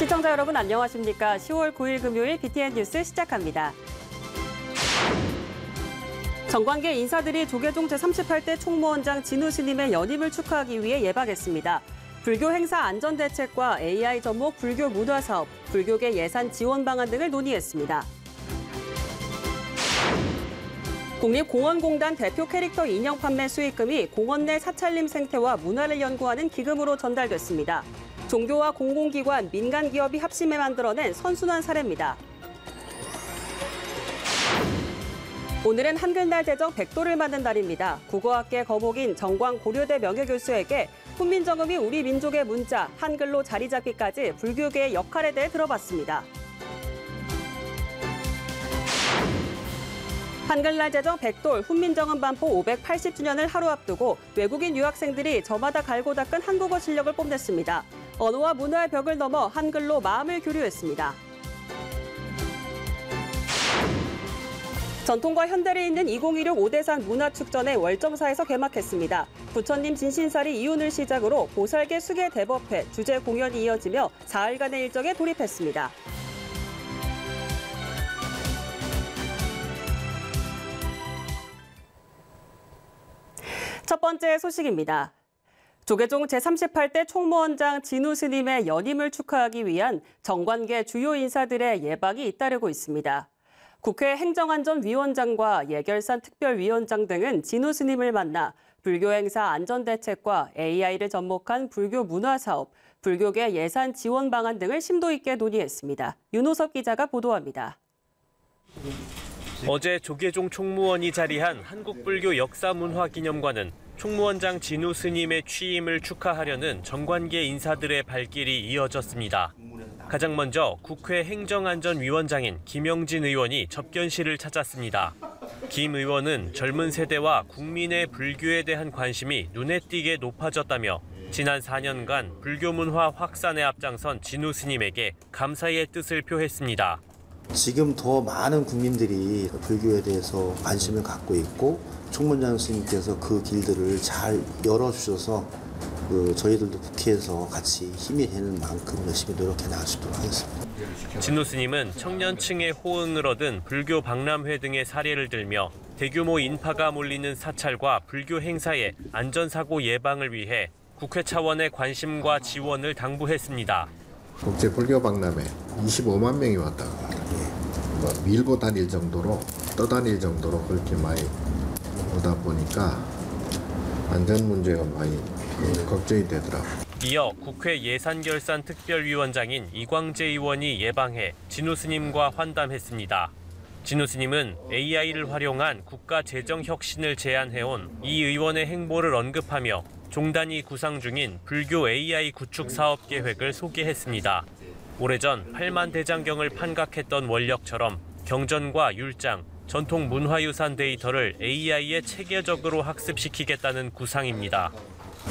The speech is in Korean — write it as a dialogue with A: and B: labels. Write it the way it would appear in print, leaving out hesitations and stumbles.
A: 시청자 여러분 안녕하십니까? 10월 9일 금요일 BTN 뉴스 시작합니다. 정관계 인사들이 조계종 제38대 총무원장 진우 스님의 연임을 축하하기 위해 예방했습니다. 불교 행사 안전대책과 AI 접목 불교 문화사업, 불교계 예산 지원 방안 등을 논의했습니다. 국립공원공단 대표 캐릭터 인형 판매 수익금이 공원 내 사찰림 생태와 문화를 연구하는 기금으로 전달됐습니다. 종교와 공공기관, 민간기업이 합심해 만들어낸 선순환 사례입니다. 오늘은 한글날 제정 100도를 맞는 날입니다. 국어학계 거목인 정광 고려대 명예교수에게 훈민정음이 우리 민족의 문자, 한글로 자리 잡기까지 불교계의 역할에 대해 들어봤습니다. 한글날 제정 100돌 훈민정음 반포 580주년을 하루 앞두고 외국인 유학생들이 저마다 갈고 닦은 한국어 실력을 뽐냈습니다. 언어와 문화의 벽을 넘어 한글로 마음을 교류했습니다. 전통과 현대를 잇는 2016 5대산 문화축전의 월점사에서 개막했습니다. 부처님 진신살이 이윤을 시작으로 보살계 수계 대법회 주제 공연이 이어지며 4일간의 일정에 돌입했습니다. 첫 번째 소식입니다. 조계종 제38대 총무원장 진우 스님의 연임을 축하하기 위한 정관계 주요 인사들의 예방이 잇따르고 있습니다. 국회 행정안전위원장과 예결산 특별위원장 등은 진우 스님을 만나 불교 행사 안전대책과 AI를 접목한 불교 문화사업, 불교계 예산 지원 방안 등을 심도 있게 논의했습니다. 윤호섭 기자가 보도합니다.
B: 어제 조계종 총무원이 자리한 한국불교 역사문화기념관은 총무원장 진우 스님의 취임을 축하하려는 정관계 인사들의 발길이 이어졌습니다. 가장 먼저 국회 행정안전위원장인 김영진 의원이 접견실을 찾았습니다. 김 의원은 젊은 세대와 국민의 불교에 대한 관심이 눈에 띄게 높아졌다며 지난 4년간 불교 문화 확산에 앞장선 진우 스님에게 감사의 뜻을 표했습니다.
C: 지금 더 많은 국민들이 불교에 대해서 관심을 갖고 있고 총무원장 스님께서 그 길들을 잘 열어주셔서 저희들도 국회에서 같이 힘이 되는 만큼 열심히 노력해 나갈 수 있도록 하겠습니다.
B: 진우 스님은 청년층의 호응을 얻은 불교 박람회 등의 사례를 들며 대규모 인파가 몰리는 사찰과 불교 행사의 안전사고 예방을 위해 국회 차원의 관심과 지원을 당부했습니다.
D: 국제 불교 박람회 25만 명이 왔다. 밀고 다닐 정도로 떠다닐 정도로 그렇게 많이 오다 보니까 안전 문제가 많이 걱정이 되더라고요.
B: 이어 국회 예산결산 특별위원장인 이광재 의원이 예방해 진우 스님과 환담했습니다. 진우 스님은 AI를 활용한 국가 재정 혁신을 제안해온 이 의원의 행보를 언급하며 종단이 구상 중인 불교 AI 구축 사업 계획을 소개했습니다. 오래전 8만 대장경을 판각했던 원력처럼 경전과 율장, 전통 문화유산 데이터를 AI에 체계적으로 학습시키겠다는 구상입니다.